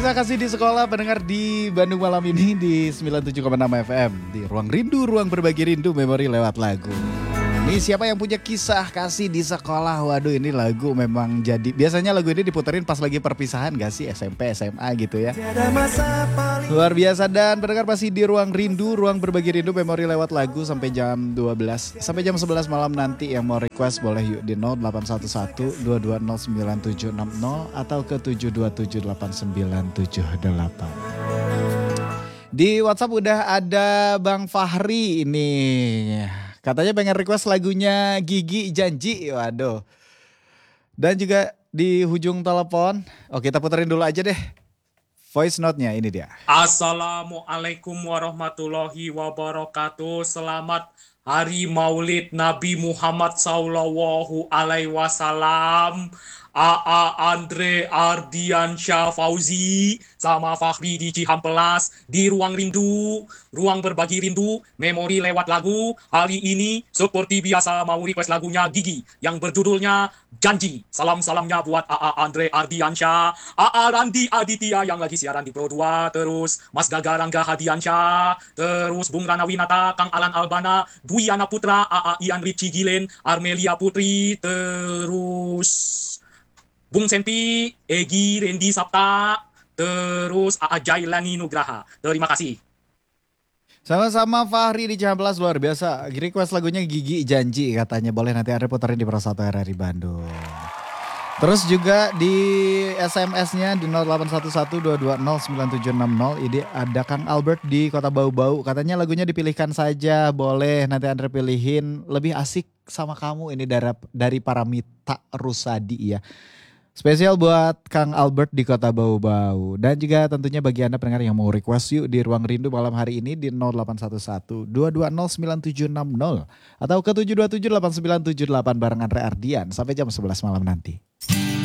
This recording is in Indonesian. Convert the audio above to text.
Kisah kasih di sekolah pendengar di Bandung malam ini di 97,6 FM. Di Ruang Rindu, ruang berbagi rindu, memori lewat lagu. Nih siapa yang punya kisah kasih di sekolah? Waduh ini lagu memang jadi, biasanya lagu ini diputerin pas lagi perpisahan gak sih? SMP, SMA gitu ya. Luar biasa, dan pendengar masih di Ruang Rindu, ruang berbagi rindu, memori lewat lagu sampai jam 12. Sampai jam 11 malam nanti yang mau request boleh yuk di 0811 2209760 atau ke 7278978. Di WhatsApp udah ada Bang Fahri ini. Katanya pengen request lagunya Gigi Janji. Waduh. Dan juga di ujung telepon. Oke, kita puterin dulu aja deh voice note-nya, ini dia. Assalamualaikum warahmatullahi wabarakatuh. Selamat Hari Maulid Nabi Muhammad Sallallahu Alaihi Wasallam. AA Andre Ardiansyah Fauzi sama Fahri di Cihampelas di Ruang Rindu, ruang berbagi rindu, memori lewat lagu. Hari ini seperti biasa mau request lagunya Gigi yang berjudulnya Janji. Salam-salamnya buat AA Andre Ardiansyah, AA Randi Aditya yang lagi siaran di Pro 2, terus Mas Gaga Rangga Hadiansyah, terus Bung Rana Winata, Kang Alan Albana, Dwi Ana Putra, AA Ian Ricci Gilen, Armelia Putri, terus Bung Sempi, Egi, Randy Sapta, terus AA Jailani Nugraha. Terima kasih. Sama-sama Fahri di Cihampelas, luar biasa. Request lagunya Gigi Janji katanya. Boleh nanti ada puterin di Pro 1 RRI Bandung. Terus juga di SMS-nya di 081122097760. Ini ada Kang Albert di Kota Bau-Bau. Katanya lagunya dipilihkan saja. Boleh nanti Andre pilihin. Lebih asik sama kamu ini dari Paramita Rusadi ya. Spesial buat Kang Albert di Kota Bau-Bau. Dan juga tentunya bagi Anda pendengar yang mau request yuk di Ruang Rindu malam hari ini di 0811 2209760 atau ke 7278978 bareng Andre Ardian sampai jam 11 malam nanti.